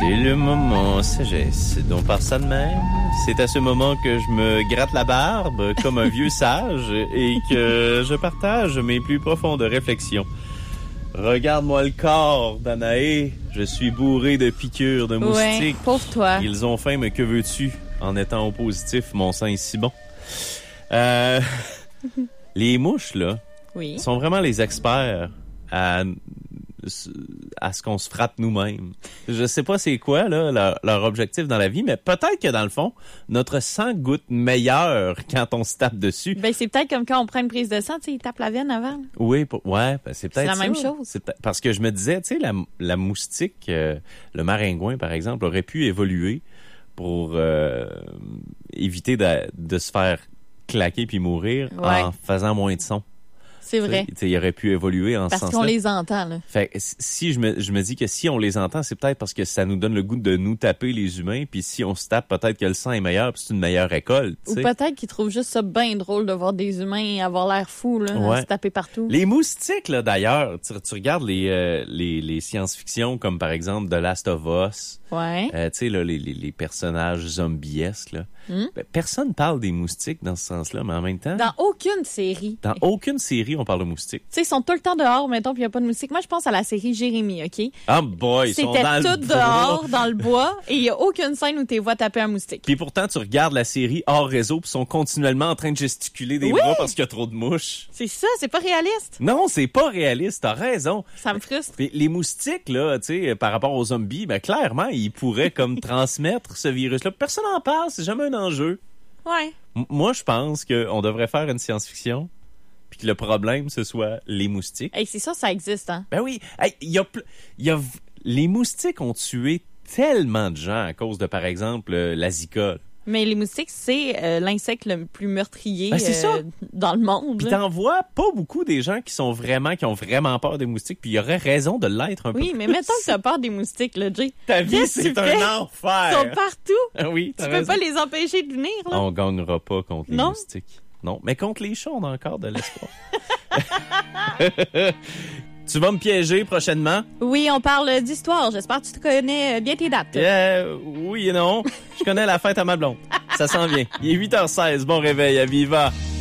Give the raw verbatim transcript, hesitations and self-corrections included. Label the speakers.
Speaker 1: C'est le moment sagesse. Donc par ça de même, c'est à ce moment que je me gratte la barbe comme un vieux sage et que je partage mes plus profondes réflexions. Regarde-moi le corps d'Anaé. Je suis bourré de piqûres de moustiques.
Speaker 2: Ouais, pauvre toi.
Speaker 1: Ils ont faim, mais que veux-tu? En étant au positif, mon sang est si bon. Euh, les mouches, là,
Speaker 2: Oui.
Speaker 1: sont vraiment les experts à, à ce qu'on se frappe nous-mêmes. Je sais pas c'est quoi, là, leur, leur objectif dans la vie, mais peut-être que dans le fond, notre sang goûte meilleur quand on se tape dessus.
Speaker 2: Ben, c'est peut-être comme quand on prend une prise de sang, tu sais, il tape la veine avant.
Speaker 1: Oui, pour, ouais, ben c'est peut-être
Speaker 2: C'est la
Speaker 1: ça.
Speaker 2: même chose.
Speaker 1: C'est peut- parce que je me disais, tu sais, la, la moustique, euh, le maringouin, par exemple, aurait pu évoluer pour euh, éviter de, de se faire claquer puis mourir
Speaker 2: Ouais.
Speaker 1: en faisant moins de son.
Speaker 2: C'est vrai.
Speaker 1: Tu sais, il aurait pu évoluer en
Speaker 2: Parce
Speaker 1: ce
Speaker 2: qu'on
Speaker 1: sens-là.
Speaker 2: les entend, là.
Speaker 1: Fait que si je me, je me dis que si on les entend, c'est peut-être parce que ça nous donne le goût de nous taper les humains, puis si on se tape, peut-être que le sang est meilleur, puis c'est une meilleure école, tu
Speaker 2: Ou
Speaker 1: sais.
Speaker 2: peut-être qu'ils trouvent juste ça bien drôle de voir des humains avoir l'air fous, là,
Speaker 1: Ouais.
Speaker 2: à se taper partout.
Speaker 1: Les moustiques, là, d'ailleurs, tu, tu regardes les, euh, les, les science-fiction, comme par exemple The Last of Us,
Speaker 2: Ouais.
Speaker 1: euh, tu sais, là, les, les, les personnages zombiesques, là.
Speaker 2: Hmm?
Speaker 1: Ben, personne parle des moustiques dans ce sens-là, mais en même temps,
Speaker 2: Dans aucune série.
Speaker 1: dans aucune série, on parle de moustiques.
Speaker 2: Tu sais, ils sont tout le temps dehors, mettons, puis il n'y a pas de moustiques. Moi, je pense à la série Jérémy, OK?
Speaker 1: Ah boy, ils sont
Speaker 2: C'était
Speaker 1: dans
Speaker 2: tout
Speaker 1: le bois.
Speaker 2: dehors, dans le bois, et il n'y a aucune scène où tu vois taper un moustique.
Speaker 1: Puis pourtant, tu regardes la série hors réseau, puis sont continuellement en train de gesticuler des
Speaker 2: Oui!
Speaker 1: bras parce qu'il y a trop de mouches.
Speaker 2: C'est ça, c'est pas réaliste.
Speaker 1: Non, c'est pas réaliste, t'as raison.
Speaker 2: Ça me frustre.
Speaker 1: Puis les moustiques, là, tu sais, par rapport aux zombies, ben clairement, ils pourraient comme transmettre ce virus-là. Personne n'en parle, c'est jamais un enjeu.
Speaker 2: Ouais.
Speaker 1: M- moi, je pense qu'on devrait faire une science-fiction, puis que le problème, ce soit les moustiques.
Speaker 2: Hey, c'est ça, ça existe, hein?
Speaker 1: Ben oui, hey, il y a, ple- il y a, v- les moustiques ont tué tellement de gens à cause de, par exemple, euh, la Zika.
Speaker 2: Mais les moustiques, c'est euh, l'insecte le plus meurtrier
Speaker 1: Ben, c'est
Speaker 2: euh,
Speaker 1: ça.
Speaker 2: dans le monde.
Speaker 1: Puis
Speaker 2: là.
Speaker 1: t'en vois pas beaucoup des gens qui sont vraiment, qui ont vraiment peur des moustiques, puis il y aurait raison de l'être un peu.
Speaker 2: Oui, mais
Speaker 1: plus.
Speaker 2: mettons que t'as peur des moustiques, là, Jay.
Speaker 1: Ta vie,
Speaker 2: Qu'est-ce que
Speaker 1: c'est
Speaker 2: tu
Speaker 1: un
Speaker 2: fais? Ils
Speaker 1: enfer.
Speaker 2: sont partout.
Speaker 1: Ah oui,
Speaker 2: Tu
Speaker 1: t'as
Speaker 2: peux
Speaker 1: raison.
Speaker 2: pas les empêcher de venir, là.
Speaker 1: On gagnera pas contre les
Speaker 2: Non.
Speaker 1: moustiques. Non, mais contre les chats, on a encore de l'espoir. Tu vas me piéger prochainement?
Speaker 2: Oui, on parle d'histoire. J'espère que tu te connais bien tes dates.
Speaker 1: Euh, oui et non. Je connais la fête à ma blonde. Ça s'en vient. Il est huit heures seize. Bon réveil à Viva.